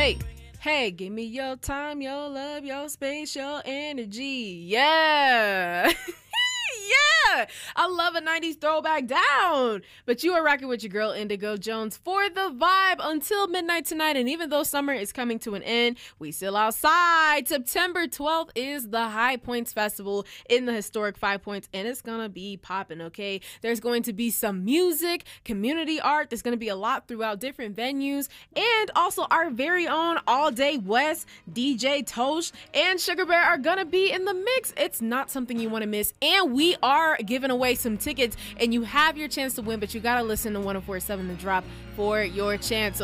Hey, hey, give me your time, your love, your space, your energy. Yeah. Yeah, I love a 90s throwback down. But you are rocking with your girl Indigo Jones for the vibe until midnight tonight. And even though summer is coming to an end, we still outside. September 12th is the High Points Festival in the historic Five Points, and it's gonna be popping, okay? There's going to be some music, community art. There's gonna be a lot throughout different venues, and also our very own All Day West, DJ Tosh, and Sugar Bear are gonna be in the mix. It's not something you want to miss, and we are giving away some tickets, and you have your chance to win, but you gotta listen to 104.7 The Drop for your chance. So